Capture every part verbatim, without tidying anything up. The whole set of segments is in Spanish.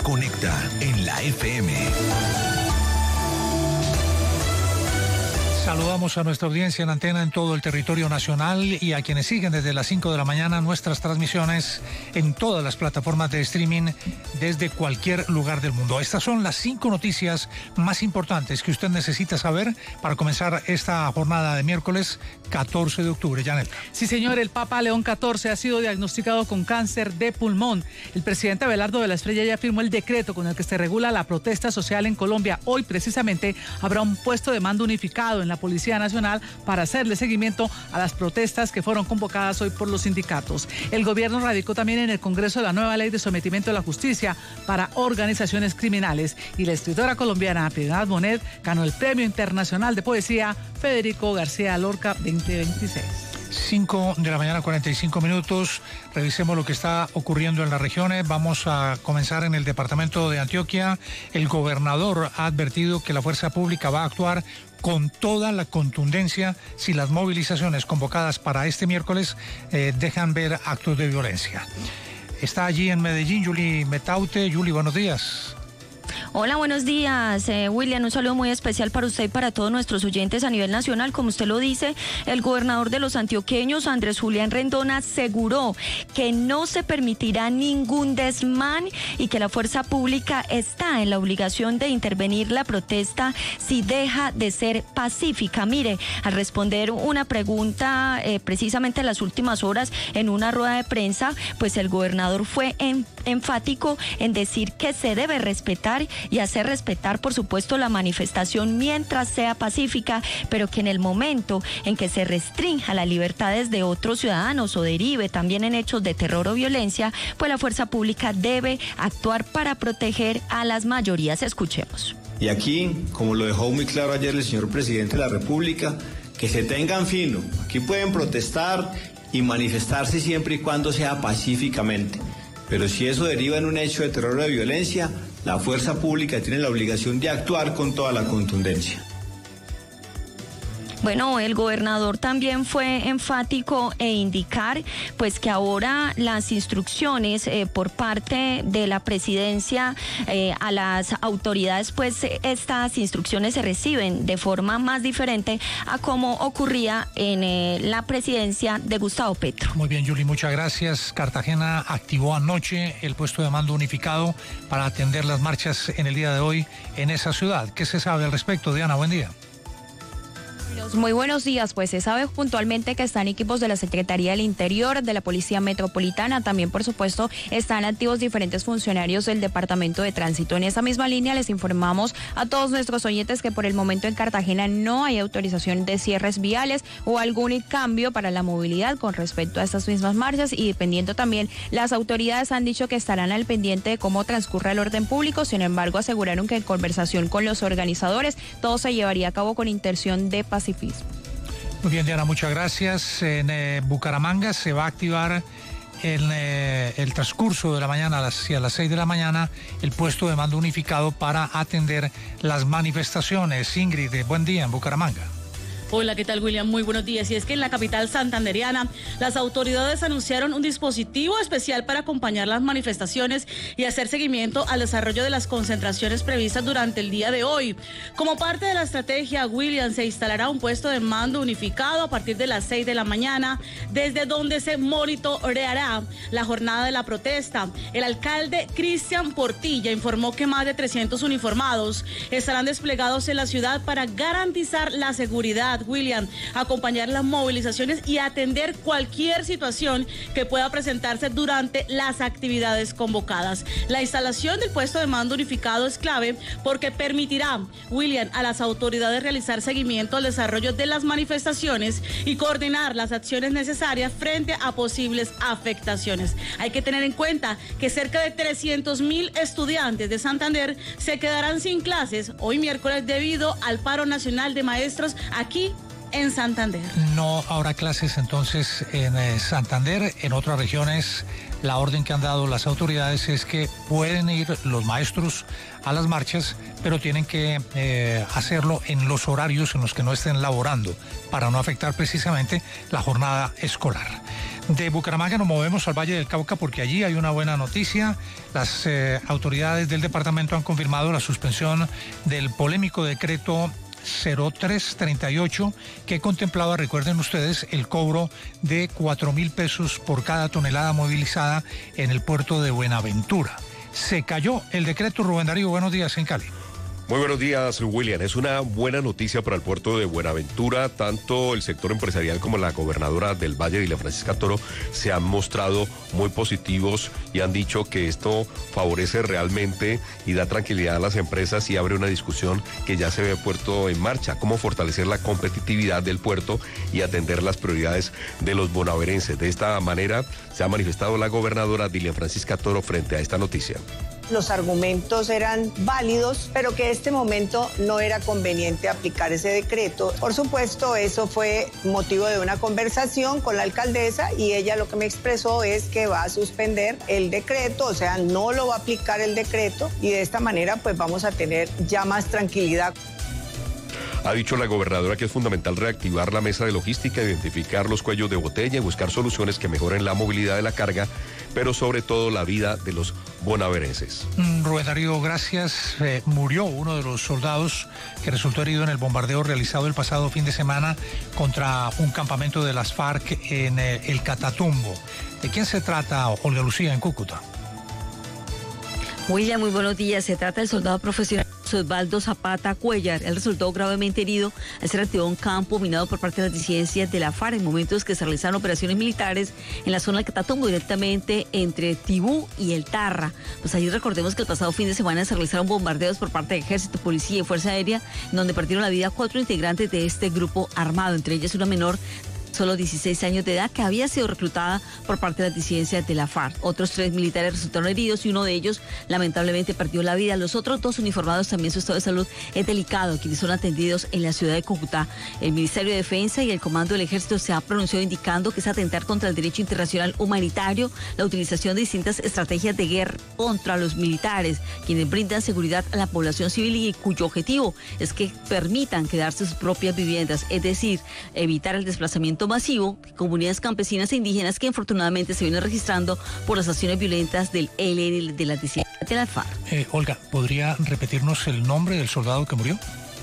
Conecta en la F M. Saludamos a nuestra audiencia en antena en todo el territorio nacional y a quienes siguen desde las cinco de la mañana nuestras transmisiones en todas las plataformas de streaming desde cualquier lugar del mundo. Estas son las cinco noticias más importantes que usted necesita saber para comenzar esta jornada de miércoles catorce de octubre. Janet. Sí, señor, el Papa León catorce ha sido diagnosticado con cáncer de pulmón. El presidente Abelardo de la Espriella ya firmó el decreto con el que se regula la protesta social en Colombia. Hoy, precisamente, habrá un puesto de mando unificado en la Policía Nacional para hacerle seguimiento a las protestas que fueron convocadas hoy por los sindicatos. El gobierno radicó también en el Congreso la nueva ley de sometimiento a la justicia para organizaciones criminales y la escritora colombiana Piedad Bonet ganó el Premio Internacional de Poesía Federico García Lorca veinte veintiséis. cinco de la mañana, cuarenta y cinco minutos. Revisemos lo que está ocurriendo en las regiones. Vamos a comenzar en el departamento de Antioquia. El gobernador ha advertido que la fuerza pública va a actuar con toda la contundencia si las movilizaciones convocadas para este miércoles eh, dejan ver actos de violencia. Está allí en Medellín Yuli Metaute. Yuli, buenos días. Hola, buenos días, eh, William, un saludo muy especial para usted y para todos nuestros oyentes a nivel nacional. Como usted lo dice, el gobernador de los antioqueños, Andrés Julián Rendón, aseguró que no se permitirá ningún desmán y que la fuerza pública está en la obligación de intervenir la protesta si deja de ser pacífica. Mire, al responder una pregunta eh, precisamente en las últimas horas en una rueda de prensa, pues el gobernador fue en, enfático en decir que se debe respetar y hacer respetar, por supuesto, la manifestación mientras sea pacífica, pero que en el momento en que se restrinja las libertades de otros ciudadanos o derive también en hechos de terror o violencia, pues la fuerza pública debe actuar para proteger a las mayorías. Escuchemos. Y aquí, como lo dejó muy claro ayer el señor presidente de la República, que se tengan fino. Aquí pueden protestar y manifestarse siempre y cuando sea pacíficamente. Pero si eso deriva en un hecho de terror o de violencia, la fuerza pública tiene la obligación de actuar con toda la contundencia. Bueno, el gobernador también fue enfático e indicar pues que ahora las instrucciones eh, por parte de la presidencia eh, a las autoridades, pues estas instrucciones se reciben de forma más diferente a como ocurría en eh, la presidencia de Gustavo Petro. Muy bien, Yuli, muchas gracias. Cartagena activó anoche el puesto de mando unificado para atender las marchas en el día de hoy en esa ciudad. ¿Qué se sabe al respecto? Diana, buen día. Muy buenos días, pues se sabe puntualmente que están equipos de la Secretaría del Interior, de la Policía Metropolitana, también por supuesto están activos diferentes funcionarios del Departamento de Tránsito. En esa misma línea les informamos a todos nuestros oyentes que por el momento en Cartagena no hay autorización de cierres viales o algún cambio para la movilidad con respecto a estas mismas marchas y dependiendo también, las autoridades han dicho que estarán al pendiente de cómo transcurre el orden público, sin embargo aseguraron que en conversación con los organizadores todo se llevaría a cabo con intención de pacifismo. Muy bien, Diana, muchas gracias. En eh, Bucaramanga se va a activar en eh, el transcurso de la mañana, hacia las seis de la mañana, el puesto de mando unificado para atender las manifestaciones. Ingrid, buen día en Bucaramanga. Hola, ¿qué tal, William? Muy buenos días. Y es que en la capital santandereana, las autoridades anunciaron un dispositivo especial para acompañar las manifestaciones y hacer seguimiento al desarrollo de las concentraciones previstas durante el día de hoy. Como parte de la estrategia, William, se instalará un puesto de mando unificado a partir de las seis de la mañana, desde donde se monitoreará la jornada de la protesta. El alcalde Cristian Portilla informó que más de trescientos uniformados estarán desplegados en la ciudad para garantizar la seguridad, William, acompañar las movilizaciones y atender cualquier situación que pueda presentarse durante las actividades convocadas. La instalación del puesto de mando unificado es clave porque permitirá, William, a las autoridades realizar seguimiento al desarrollo de las manifestaciones y coordinar las acciones necesarias frente a posibles afectaciones. Hay que tener en cuenta que cerca de trescientos mil estudiantes de Santander se quedarán sin clases hoy miércoles debido al paro nacional de maestros aquí en Santander. No habrá clases entonces en eh, Santander. En otras regiones la orden que han dado las autoridades es que pueden ir los maestros a las marchas, pero tienen que eh, hacerlo en los horarios en los que no estén laborando para no afectar precisamente la jornada escolar. De Bucaramanga nos movemos al Valle del Cauca porque allí hay una buena noticia. Las eh, autoridades del departamento han confirmado la suspensión del polémico decreto cero tres treinta y ocho que contemplaba, recuerden ustedes, el cobro de cuatro mil pesos por cada tonelada movilizada en el puerto de Buenaventura. Se cayó el decreto. Rubén Darío, buenos días en Cali. Muy buenos días, William. Es una buena noticia para el puerto de Buenaventura. Tanto el sector empresarial como la gobernadora del Valle, Dilia Francisca Toro, se han mostrado muy positivos y han dicho que esto favorece realmente y da tranquilidad a las empresas y abre una discusión que ya se ve puerto en marcha. Cómo fortalecer la competitividad del puerto y atender las prioridades de los bonaverenses. De esta manera se ha manifestado la gobernadora Dilia Francisca Toro frente a esta noticia. Los argumentos eran válidos, pero que en este momento no era conveniente aplicar ese decreto. Por supuesto, eso fue motivo de una conversación con la alcaldesa y ella lo que me expresó es que va a suspender el decreto, o sea, no lo va a aplicar el decreto y de esta manera pues vamos a tener ya más tranquilidad. Ha dicho la gobernadora que es fundamental reactivar la mesa de logística, identificar los cuellos de botella y buscar soluciones que mejoren la movilidad de la carga, pero sobre todo la vida de los bonaverenses. Mm, Rubén Darío, gracias. Eh, murió uno de los soldados que resultó herido en el bombardeo realizado el pasado fin de semana contra un campamento de las FARC en eh, el Catatumbo. ¿De quién se trata, Olga Lucía, en Cúcuta? William, muy buenos días. Se trata del soldado profesional Osvaldo Zapata Cuellar. Él resultó gravemente herido al ser activado un campo minado por parte de las disidencias de la FARC en momentos que se realizaron operaciones militares en la zona del Catatumbo, directamente entre Tibú y el Tarra. Pues allí recordemos que el pasado fin de semana se realizaron bombardeos por parte de Ejército, Policía y Fuerza Aérea, en donde perdieron la vida cuatro integrantes de este grupo armado, entre ellas una menor solo dieciséis años de edad que había sido reclutada por parte de las disidencias de la FARC. Otros tres militares resultaron heridos y uno de ellos lamentablemente perdió la vida. Los otros dos uniformados también su estado de salud es delicado, quienes son atendidos en la ciudad de Cúcuta. El Ministerio de Defensa y el Comando del Ejército se ha pronunciado indicando que es atentar contra el derecho internacional humanitario la utilización de distintas estrategias de guerra contra los militares, quienes brindan seguridad a la población civil y cuyo objetivo es que permitan quedarse sus propias viviendas, es decir, evitar el desplazamiento masivo de comunidades campesinas e indígenas que infortunadamente se vienen registrando por las acciones violentas del E L N de las disidencias de la FARC. Eh, Olga, ¿podría repetirnos el nombre del soldado que murió?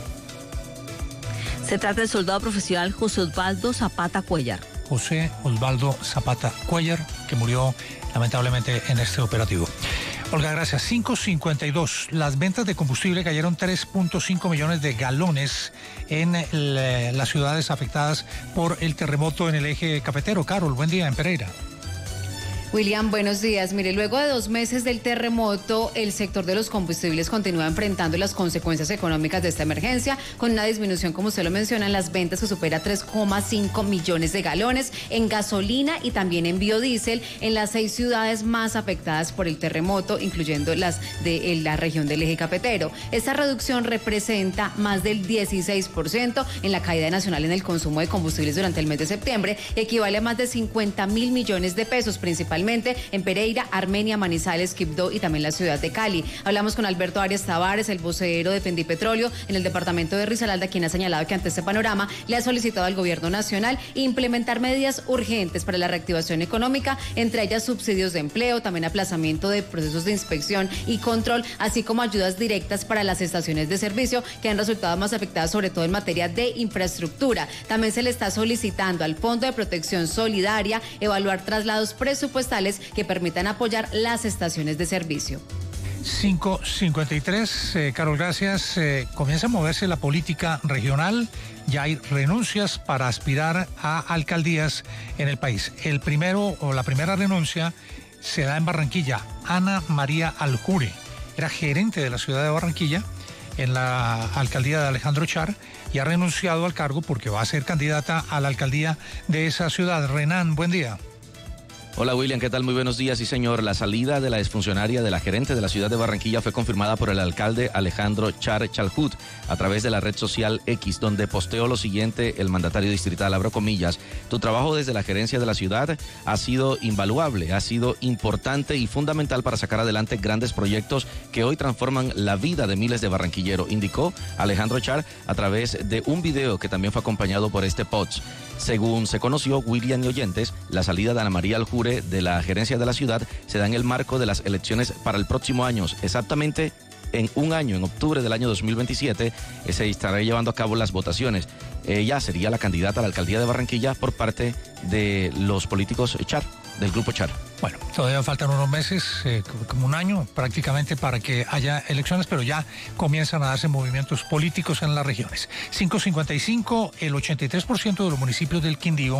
Se trata del soldado profesional José Osvaldo Zapata Cuellar. José Osvaldo Zapata Cuellar, que murió lamentablemente en este operativo. Olga, gracias. cinco cincuenta y dos. Las ventas de combustible cayeron tres punto cinco millones de galones en el, las ciudades afectadas por el terremoto en el eje cafetero. Carol, buen día en Pereira. William, buenos días. Mire, luego de dos meses del terremoto, el sector de los combustibles continúa enfrentando las consecuencias económicas de esta emergencia, con una disminución, como usted lo menciona, en las ventas que supera tres coma cinco millones de galones, en gasolina y también en biodiesel, en las seis ciudades más afectadas por el terremoto, incluyendo las de la región del eje cafetero. Esta reducción representa más del dieciséis por ciento en la caída nacional en el consumo de combustibles durante el mes de septiembre, equivale a más de cincuenta mil millones de pesos, principalmente en Pereira, Armenia, Manizales, Quibdó y también la ciudad de Cali. Hablamos con Alberto Arias Tavares, el vocero de Pendipetróleo en el departamento de Risaralda, quien ha señalado que ante este panorama le ha solicitado al gobierno nacional implementar medidas urgentes para la reactivación económica, entre ellas subsidios de empleo, también aplazamiento de procesos de inspección y control, así como ayudas directas para las estaciones de servicio que han resultado más afectadas, sobre todo en materia de infraestructura. También se le está solicitando al Fondo de Protección Solidaria evaluar traslados presupuestales que permitan apoyar las estaciones de servicio. cinco cincuenta y tres, eh, Carol, gracias. Eh, comienza a moverse la política regional. Ya hay renuncias para aspirar a alcaldías en el país. El primero o la primera renuncia se da en Barranquilla. Ana María Aljure era gerente de la ciudad de Barranquilla en la alcaldía de Alejandro Char y ha renunciado al cargo porque va a ser candidata a la alcaldía de esa ciudad. Renan, buen día. Hola William, ¿qué tal? Muy buenos días. Sí señor, la salida de la exfuncionaria de la gerente de la ciudad de Barranquilla fue confirmada por el alcalde Alejandro Char Chalhut a través de la red social X, donde posteó lo siguiente el mandatario distrital, abro comillas: tu trabajo desde la gerencia de la ciudad ha sido invaluable, ha sido importante y fundamental para sacar adelante grandes proyectos que hoy transforman la vida de miles de barranquilleros, indicó Alejandro Char a través de un video que también fue acompañado por este post. Según se conoció, William y oyentes, la salida de Ana María Aljure de la gerencia de la ciudad se da en el marco de las elecciones para el próximo año, exactamente en un año, en octubre del año dos mil veintisiete, se estará llevando a cabo las votaciones. Ella sería la candidata a la alcaldía de Barranquilla por parte de los políticos Char, del grupo Char. Bueno, todavía faltan unos meses, eh, como un año prácticamente para que haya elecciones, pero ya comienzan a darse movimientos políticos en las regiones. cinco cincuenta y cinco, el ochenta y tres por ciento de los municipios del Quindío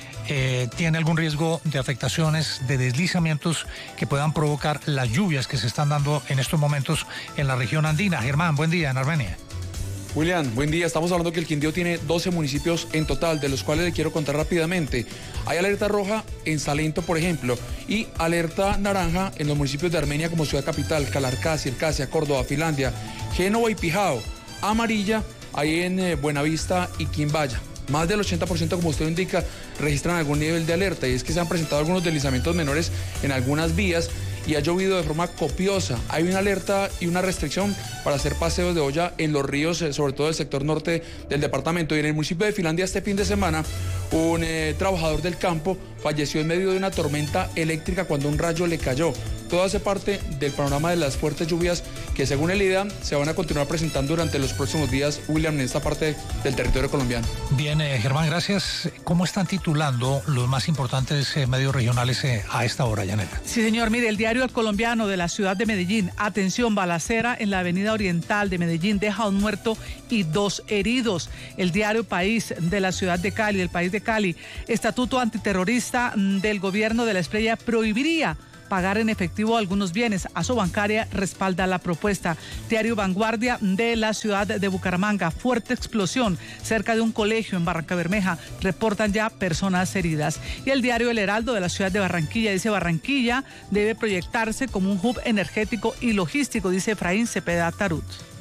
eh, tiene algún riesgo de afectaciones, de deslizamientos que puedan provocar las lluvias que se están dando en estos momentos en la región andina. Germán, buen día en Armenia. William, buen día. Estamos hablando que el Quindío tiene doce municipios en total, de los cuales le quiero contar rápidamente. Hay alerta roja en Salento, por ejemplo, y alerta naranja en los municipios de Armenia como Ciudad Capital, Calarcá, Circasia, Córdoba, Finlandia, Génova y Pijao. Amarilla hay en eh, Buenavista y Quimbaya. Más del ochenta por ciento, como usted indica, registran algún nivel de alerta, y es que se han presentado algunos deslizamientos menores en algunas vías y ha llovido de forma copiosa. Hay una alerta y una restricción para hacer paseos de olla en los ríos, sobre todo el sector norte del departamento. Y en el municipio de Finlandia este fin de semana, un eh, trabajador del campo falleció en medio de una tormenta eléctrica cuando un rayo le cayó. Todo hace parte del panorama de las fuertes lluvias que, según el I D A, se van a continuar presentando durante los próximos días, William, en esta parte del territorio colombiano. Bien, eh, Germán, gracias. ¿Cómo están titulando los más importantes eh, medios regionales eh, a esta hora, Yanela? Sí, señor. Mire, el diario El Colombiano de la ciudad de Medellín: atención, balacera en la avenida oriental de Medellín deja un muerto y dos heridos. El diario País de la ciudad de Cali, del país de Cali: estatuto antiterrorista del gobierno de la Espriella prohibiría pagar en efectivo algunos bienes. Asobancaria respalda la propuesta. Diario Vanguardia de la ciudad de Bucaramanga: fuerte explosión cerca de un colegio en Barrancabermeja, reportan ya personas heridas. Y el diario El Heraldo de la ciudad de Barranquilla dice: Barranquilla debe proyectarse como un hub energético y logístico, dice Efraín Cepeda Tarut.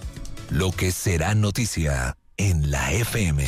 Lo que será noticia en la F M.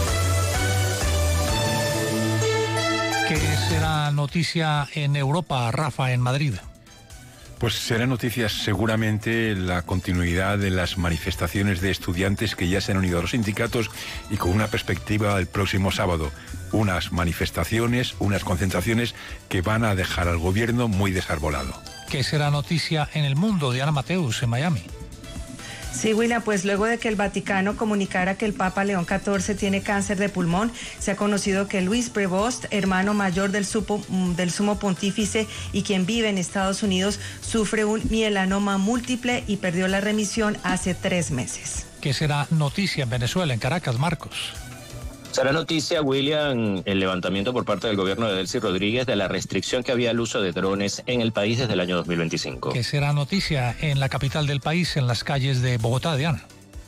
¿Qué será noticia en Europa, Rafa, en Madrid? Pues será noticia seguramente la continuidad de las manifestaciones de estudiantes que ya se han unido a los sindicatos, y con una perspectiva del próximo sábado. Unas manifestaciones, unas concentraciones que van a dejar al gobierno muy desarbolado. ¿Qué será noticia en el mundo? Diana Mateus, en Miami. Sí, William, pues luego de que el Vaticano comunicara que el Papa León catorce tiene cáncer de pulmón, se ha conocido que Luis Prevost, hermano mayor del, supo, del sumo pontífice y quien vive en Estados Unidos, sufre un mielanoma múltiple y perdió la remisión hace tres meses. ¿Qué será noticia en Venezuela, en Caracas, Marcos? Será noticia, William, el levantamiento por parte del gobierno de Delcy Rodríguez de la restricción que había al uso de drones en el país desde el año dos mil veinticinco. ¿Qué será noticia en la capital del país, en las calles de Bogotá, Diana?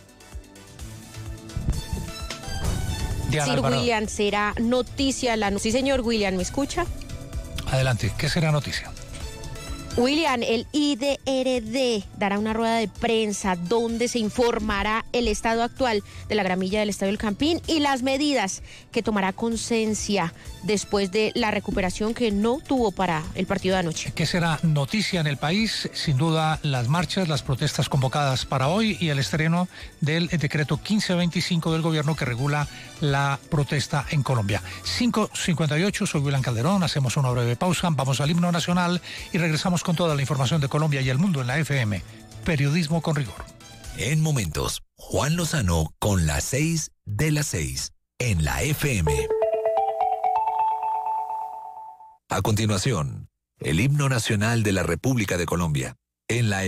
Diana sí, Alvarado. William, será noticia la... Sí, señor William, ¿me escucha? Adelante, ¿qué será noticia? William, el I D R D dará una rueda de prensa donde se informará el estado actual de la gramilla del Estadio El Campín y las medidas que tomará Concencia después de la recuperación que no tuvo para el partido de anoche. ¿Qué será noticia en el país? Sin duda, las marchas, las protestas convocadas para hoy y el estreno del decreto quince veinticinco del gobierno que regula la protesta en Colombia. cinco cincuenta y ocho, soy William Calderón, hacemos una breve pausa, vamos al himno nacional y regresamos con toda la información de Colombia y el mundo en la F M. Periodismo con rigor. En momentos, Juan Lozano con las seis de las seis en la F M. A continuación, el himno nacional de la República de Colombia en la